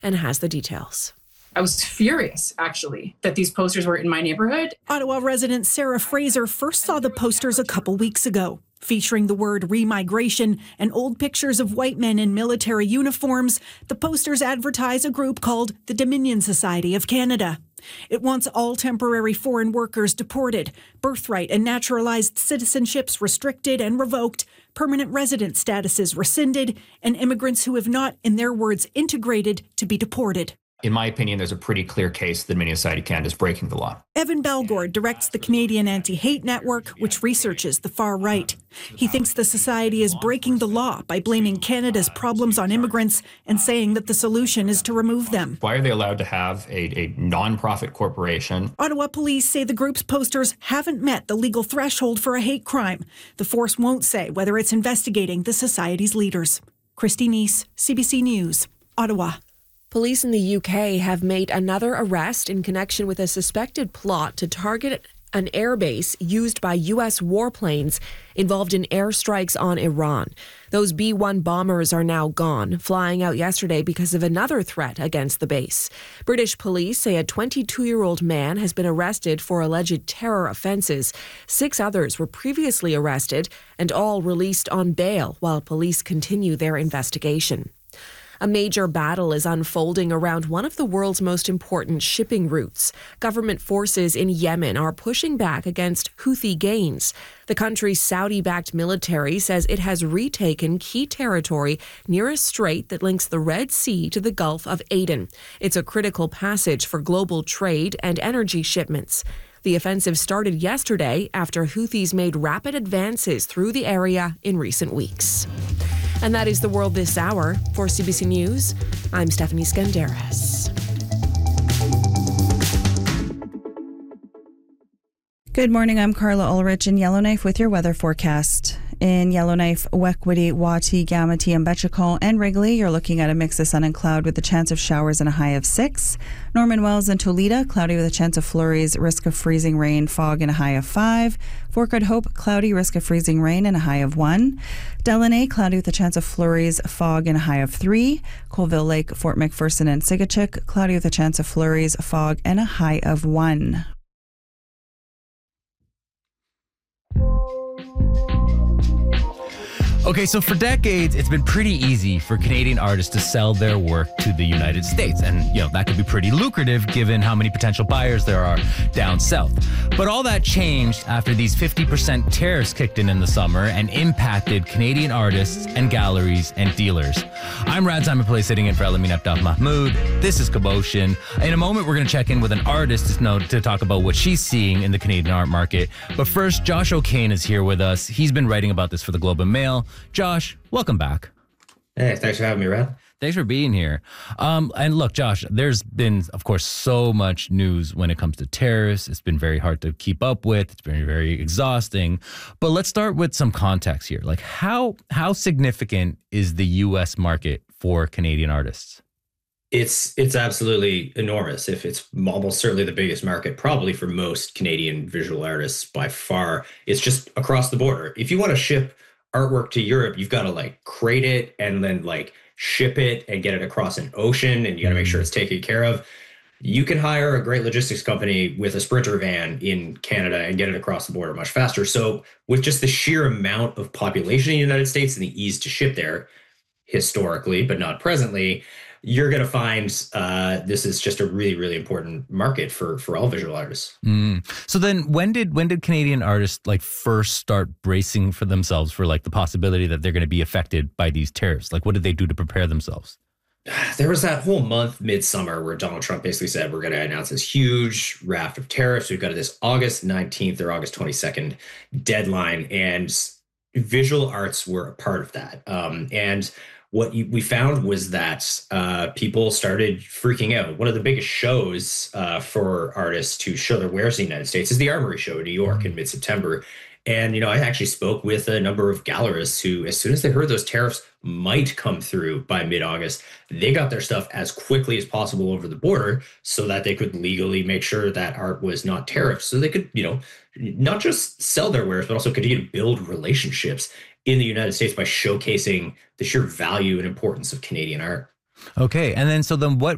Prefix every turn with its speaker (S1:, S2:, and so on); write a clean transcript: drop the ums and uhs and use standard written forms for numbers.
S1: and has the details.
S2: I was furious, actually, that these posters were in my neighborhood.
S1: Ottawa resident Sarah Fraser first saw the posters a couple weeks ago, featuring the word remigration and old pictures of white men in military uniforms. The posters advertise a group called the Dominion Society of Canada. It wants all temporary foreign workers deported, birthright and naturalized citizenships restricted and revoked, permanent resident statuses rescinded, and immigrants who have not, in their words, integrated to be deported.
S3: In my opinion, there's a pretty clear case that Dominion Society of Canada is breaking the law.
S1: Evan Balgord directs the Canadian Anti-Hate Network, which researches the far right. He thinks the society is breaking the law by blaming Canada's problems on immigrants and saying that the solution is to remove them.
S3: Why are they allowed to have a non-profit corporation?
S1: Ottawa police say the group's posters haven't met the legal threshold for a hate crime. The force won't say whether it's investigating the society's leaders. Christy Neese, CBC News, Ottawa. Police in the UK have made another arrest in connection with a suspected plot to target an airbase used by U.S. warplanes involved in airstrikes on Iran. Those B-1 bombers are now gone, flying out yesterday because of another threat against the base. British police say a 22-year-old man has been arrested for alleged terror offences. 6 others were previously arrested and all released on bail while police continue their investigation. A major battle is unfolding around one of the world's most important shipping routes. Government forces in Yemen are pushing back against Houthi gains. The country's Saudi-backed military says it has retaken key territory near a strait that links the Red Sea to the Gulf of Aden. It's a critical passage for global trade and energy shipments. The offensive started yesterday after Houthis made rapid advances through the area in recent weeks. And that is the world this hour. For CBC News, I'm Stephanie Skandaris.
S4: Good morning, I'm Carla Ulrich in Yellowknife with your weather forecast. In Yellowknife, Wekwitty, Wati, Gamity, and Betchacol and Wrigley, you're looking at a mix of sun and cloud with a chance of showers and a high of 6. Norman Wells and Toledo, cloudy with a chance of flurries, risk of freezing rain, fog, and a high of 5. Fort Good Hope, cloudy, risk of freezing rain, and a high of 1. Delaney, cloudy with a chance of flurries, fog, and a high of 3. Colville Lake, Fort McPherson, and Sigachik, cloudy with a chance of flurries, fog, and a high of 1.
S5: Okay, so for decades, it's been pretty easy for Canadian artists to sell their work to the United States. And, that could be pretty lucrative given how many potential buyers there are down south. But all that changed after these 50% tariffs kicked in the summer and impacted Canadian artists and galleries and dealers. I'm Rad Simon Pillay sitting in for Elamin Abdel Mahmoud. This is Commotion. In a moment, we're going to check in with an artist to talk about what she's seeing in the Canadian art market. But first, Josh O'Kane is here with us. He's been writing about this for the Globe and Mail. Josh, welcome back.
S6: Hey, thanks for having me, Rad.
S5: Thanks for being here. And look, Josh, there's been, of course, so much news when it comes to tariffs. It's been very hard to keep up with. It's been very exhausting. But let's start with some context here. Like, how significant is the U.S. market for Canadian artists?
S6: It's absolutely enormous. If it's almost certainly the biggest market, probably for most Canadian visual artists by far. It's just across the border. If you want to ship artwork to Europe, you've got to crate it and then ship it and get it across an ocean, and you got to make sure it's taken care of. You can hire a great logistics company with a Sprinter van in Canada and get it across the border much faster. So with just the sheer amount of population in the United States and the ease to ship there, historically, but not presently, you're going to find this is just a really, really important market for all visual artists.
S5: So then when did Canadian artists first start bracing for themselves for the possibility that they're going to be affected by these tariffs? What did they do to prepare themselves?
S6: There was that whole month midsummer where Donald Trump basically said, we're going to announce this huge raft of tariffs. We've got this August 19th or August 22nd deadline, and visual arts were a part of that. And what we found was that people started freaking out. One of the biggest shows for artists to show their wares in the United States is the Armory Show in New York in mid-September. And, I actually spoke with a number of gallerists who, as soon as they heard those tariffs might come through by mid-August, they got their stuff as quickly as possible over the border so that they could legally make sure that art was not tariffed. So they could, not just sell their wares, but also continue to build relationships in the United States by showcasing the sheer value and importance of Canadian art.
S5: Okay. And then, what